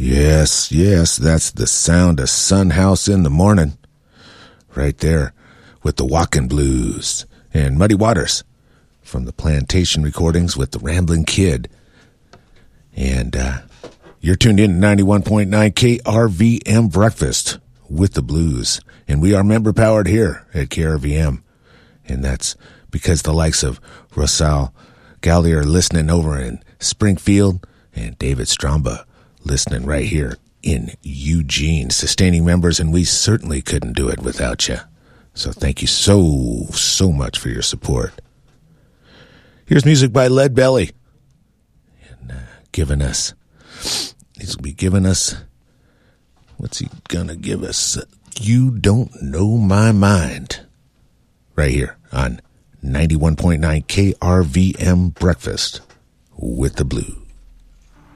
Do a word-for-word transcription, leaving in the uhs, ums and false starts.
Yes, yes, that's the sound of Son House in the morning. Right there with the Walkin' Blues and Muddy Waters from the Plantation recordings with the Ramblin' Kid. And uh, you're tuned in to ninety-one point nine K R V M Breakfast with the Blues. And we are member powered here at K R V M. And that's because the likes of Rosal Galli are listening over in Springfield and David Stromba listening right here in Eugene, sustaining members, and we certainly couldn't do it without you. So thank you so, so much for your support. Here's music by Lead Belly. And uh, giving us, he's going to be giving us, what's he going to give us? You Don't Know My Mind. Right here on ninety-one point nine K R V M Breakfast with the Blues.